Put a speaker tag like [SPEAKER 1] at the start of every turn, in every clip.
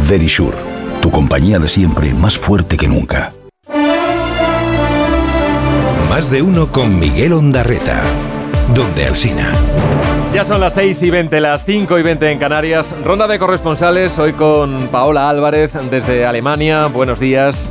[SPEAKER 1] Verisure, tu compañía de siempre más fuerte que nunca.
[SPEAKER 2] Más de uno con Miguel Ondarreta. Donde Alsina.
[SPEAKER 3] Ya son las 6:20, las 5:20 en Canarias. Ronda de corresponsales, hoy con Paola Álvarez desde Alemania. Buenos días.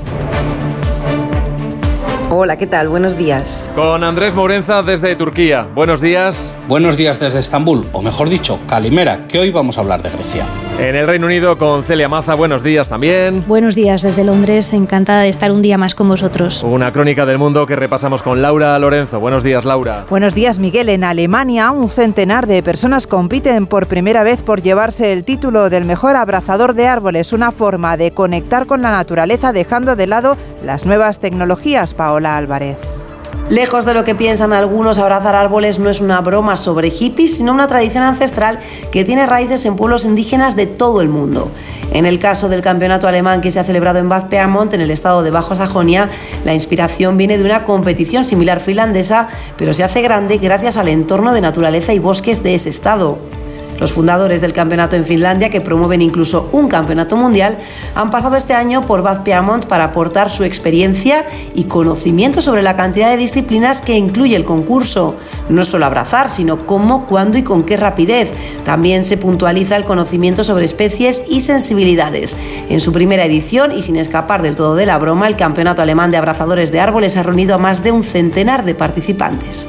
[SPEAKER 4] Hola, ¿qué tal? Buenos días.
[SPEAKER 3] Con Andrés Mourenza desde Turquía. Buenos días.
[SPEAKER 5] Buenos días desde Estambul, o mejor dicho, Kalimera, que hoy vamos a hablar de Grecia.
[SPEAKER 3] En el Reino Unido con Celia Maza. Buenos días también.
[SPEAKER 6] Buenos días desde Londres, encantada de estar un día más con vosotros.
[SPEAKER 3] Una crónica del mundo que repasamos con Laura Lorenzo. Buenos días, Laura.
[SPEAKER 7] Buenos días, Miguel. En Alemania, un centenar de personas compiten por primera vez por llevarse el título del mejor abrazador de árboles, una forma de conectar con la naturaleza dejando de lado las nuevas tecnologías. Paola Álvarez.
[SPEAKER 4] Lejos de lo que piensan algunos, abrazar árboles no es una broma sobre hippies, sino una tradición ancestral que tiene raíces en pueblos indígenas de todo el mundo. En el caso del campeonato alemán que se ha celebrado en Bad Pyrmont, en el estado de Baja Sajonia, la inspiración viene de una competición similar finlandesa, pero se hace grande gracias al entorno de naturaleza y bosques de ese estado. Los fundadores del campeonato en Finlandia, que promueven incluso un campeonato mundial, han pasado este año por Bad Pyrmont para aportar su experiencia y conocimiento sobre la cantidad de disciplinas que incluye el concurso. No solo abrazar, sino cómo, cuándo y con qué rapidez. También se puntualiza el conocimiento sobre especies y sensibilidades. En su primera edición, y sin escapar del todo de la broma, el campeonato alemán de abrazadores de árboles ha reunido a más de un centenar de participantes.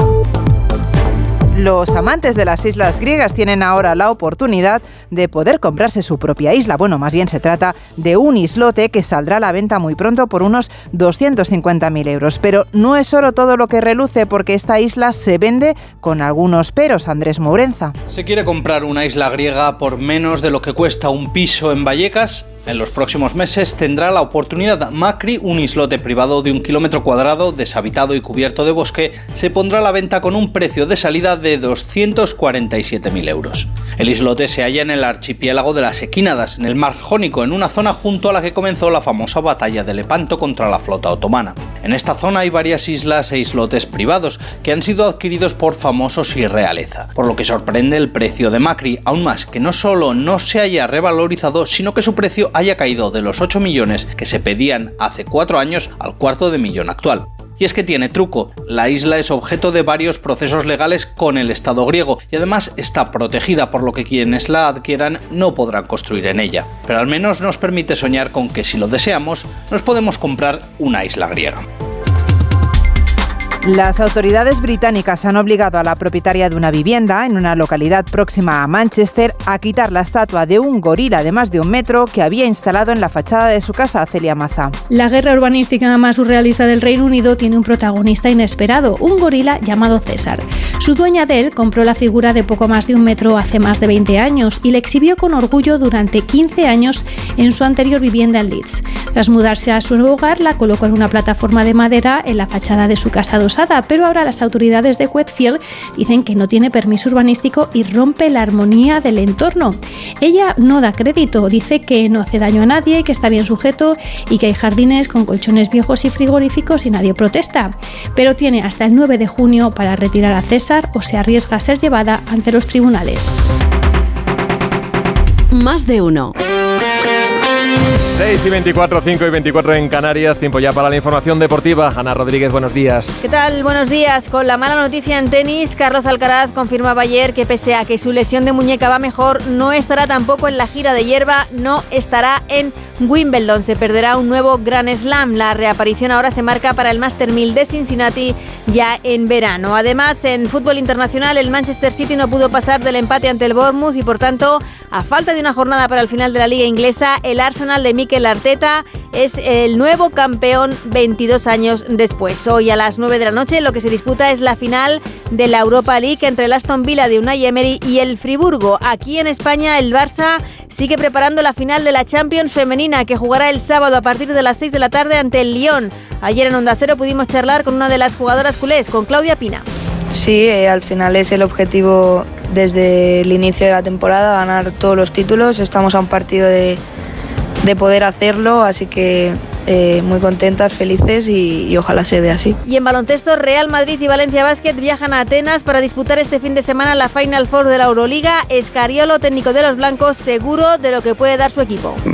[SPEAKER 7] Los amantes de las islas griegas tienen ahora la oportunidad de poder comprarse su propia isla. Bueno, más bien se trata de un islote que saldrá a la venta muy pronto por unos 250.000 euros. Pero no es oro todo lo que reluce, porque esta isla se vende con algunos peros. Andrés Mourenza.
[SPEAKER 5] ¿Se quiere comprar una isla griega por menos de lo que cuesta un piso en Vallecas? En los próximos meses tendrá la oportunidad. Makri, un islote privado de 1 kilómetro cuadrado, deshabitado y cubierto de bosque, se pondrá a la venta con un precio de salida de 247.000 euros. El islote se halla en el archipiélago de las Equínadas, en el Mar Jónico, en una zona junto a la que comenzó la famosa batalla de Lepanto contra la flota otomana. En esta zona hay varias islas e islotes privados que han sido adquiridos por famosos y realeza, por lo que sorprende el precio de Makri, aún más que no solo no se haya revalorizado, sino que su precio haya caído de los 8 millones que se pedían hace 4 años al $250.000 actual. Y es que tiene truco, la isla es objeto de varios procesos legales con el Estado griego y además está protegida, por lo que quienes la adquieran no podrán construir en ella. Pero al menos nos permite soñar con que si lo deseamos, nos podemos comprar una isla griega.
[SPEAKER 7] Las autoridades británicas han obligado a la propietaria de una vivienda en una localidad próxima a Manchester a quitar la estatua de un gorila de más de 1 metro que había instalado en la fachada de su casa. Celia Maza.
[SPEAKER 6] La guerra urbanística más surrealista del Reino Unido tiene un protagonista inesperado, un gorila llamado César. Su dueña de él compró la figura de poco más de 1 metro hace más de 20 años y la exhibió con orgullo durante 15 años en su anterior vivienda en Leeds. Tras mudarse a su nuevo hogar, la colocó en una plataforma de madera en la fachada de su casa adosada, pero ahora las autoridades de Westfield dicen que no tiene permiso urbanístico y rompe la armonía del entorno. Ella no da crédito, dice que no hace daño a nadie, que está bien sujeto y que hay jardines con colchones viejos y frigoríficos y nadie protesta. Pero tiene hasta el 9 de junio para retirar a César o se arriesga a ser llevada ante los tribunales.
[SPEAKER 8] Más de uno.
[SPEAKER 3] 6:24, 5:24 en Canarias, tiempo ya para la información deportiva. Ana Rodríguez, buenos días.
[SPEAKER 9] ¿Qué tal? Buenos días. Con la mala noticia en tenis, Carlos Alcaraz confirmaba ayer que pese a que su lesión de muñeca va mejor, no estará tampoco en la gira de hierba, no estará en Wimbledon. Se perderá un nuevo Grand Slam. La reaparición ahora se marca para el Master 1000 de Cincinnati ya en verano. Además, en fútbol internacional, el Manchester City no pudo pasar del empate ante el Bournemouth y, por tanto, a falta de una jornada para el final de la Liga Inglesa, el Arsenal de Mikel Arteta es el nuevo campeón 22 años después. Hoy a las 9 de la noche lo que se disputa es la final de la Europa League entre el Aston Villa de Unai Emery y el Friburgo. Aquí en España el Barça sigue preparando la final de la Champions femenina que jugará el sábado a partir de las 6 de la tarde ante el Lyon. Ayer en Onda Cero pudimos charlar con una de las jugadoras culés, con Claudia Pina.
[SPEAKER 10] Sí, al final es el objetivo desde el inicio de la temporada, ganar todos los títulos. Estamos a un partido de poder hacerlo, así que muy contentas, felices y ojalá se dé así.
[SPEAKER 9] Y en baloncesto, Real Madrid y Valencia Basket viajan a Atenas para disputar este fin de semana la Final Four de la Euroliga. Scariolo, técnico de los blancos, seguro de lo que puede dar su equipo.